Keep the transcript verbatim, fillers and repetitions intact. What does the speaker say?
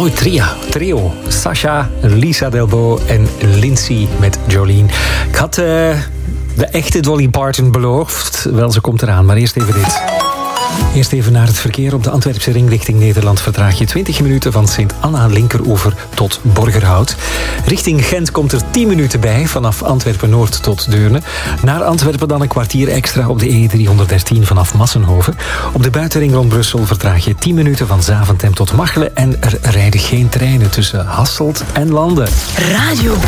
mooi trio. trio. Sasha, Lisa Delbo en Lindsay met Jolene. Ik had uh, de echte Dolly Parton beloofd. Wel, ze komt eraan, maar eerst even dit. Eerst even naar het verkeer op de Antwerpse ring richting Nederland. Vertraag je twintig minuten van Sint-Anna-Linkeroever tot Borgerhout. Richting Gent komt er tien minuten bij, vanaf Antwerpen-Noord tot Deurne. Naar Antwerpen dan een kwartier extra op de E driehonderddertien vanaf Massenhoven. Op de buitenring rond Brussel vertraag je tien minuten van Zaventem tot Machelen. En er rijden geen treinen tussen Hasselt en Landen. Radio